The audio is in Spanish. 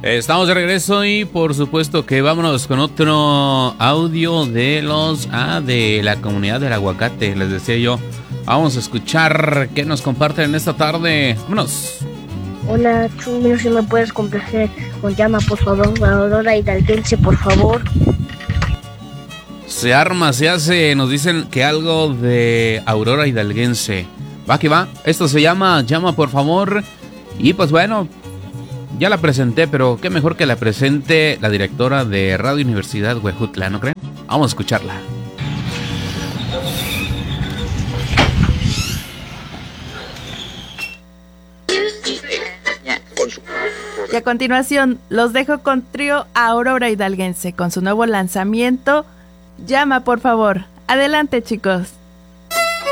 Estamos de regreso y por supuesto que vámonos con otro audio de de la comunidad del aguacate. Les decía yo, vamos a escuchar qué nos comparten en esta tarde. Vámonos. Hola, Chuy, si me puedes complacer con Llama, por favor, Aurora Hidalguense, por favor. Se arma, se hace, nos dicen que algo de Aurora Hidalguense. Va que va, esto se llama Llama, por favor. Y pues bueno, ya la presenté, pero qué mejor que la presente la directora de Radio Universidad Huejutla, ¿no creen? Vamos a escucharla. Y a continuación, los dejo con trío Aurora Hidalguense con su nuevo lanzamiento, Llama, por favor. Adelante, chicos.